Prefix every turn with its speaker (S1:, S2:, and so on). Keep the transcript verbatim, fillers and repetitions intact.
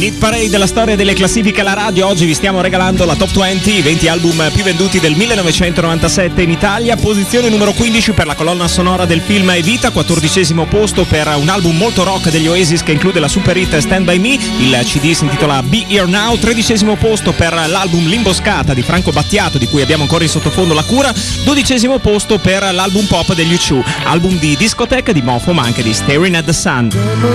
S1: In Hit Parade, la storia delle classifiche alla radio. Oggi vi stiamo regalando la Top venti, i venti album più venduti del millenovecentonovantasette in Italia. Posizione numero quindici per la colonna sonora del film Evita, quattordicesimo posto per un album molto rock degli Oasis che include la super hit Stand By Me. Il C D si intitola Be Here Now. Tredicesimo posto per l'album L'Imboscata di Franco Battiato, di cui abbiamo ancora in sottofondo la cura. Dodicesimo posto per l'album pop degli U due, album di discoteca, di mofo, ma anche di Staring at the Sun.